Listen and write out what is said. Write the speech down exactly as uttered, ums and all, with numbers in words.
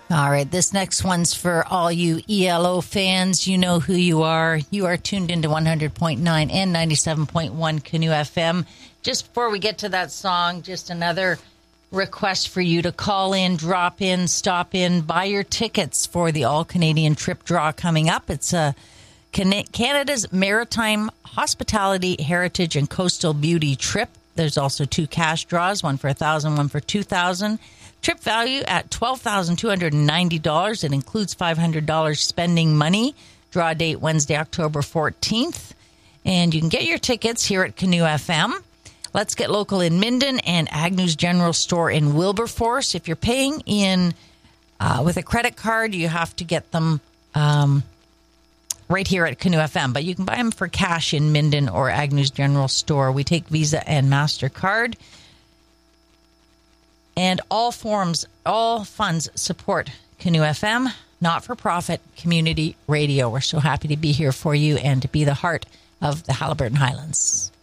All right, this next one's for all you E L O fans. You know who you are. You are tuned into one hundred point nine and ninety-seven point one Canoe F M. Just before we get to that song, just another request for you to call in, drop in, stop in, buy your tickets for the All-Canadian Trip Draw coming up. It's a Canada's Maritime Hospitality, Heritage, and Coastal Beauty trip. There's also two cash draws, one for one thousand dollars, one for two thousand dollars. Trip value at twelve thousand two hundred ninety dollars. It includes five hundred dollars spending money. Draw date Wednesday, October fourteenth. And you can get your tickets here at Canoe F M. Let's Get Local in Minden and Agnew's General Store in Wilberforce. If you're paying in uh, with a credit card, you have to get them um, right here at Canoe F M. But you can buy them for cash in Minden or Agnew's General Store. We take Visa and MasterCard. And all forms, all funds support Canoe F M, not-for-profit community radio. We're so happy to be here for you and to be the heart of the Haliburton Highlands.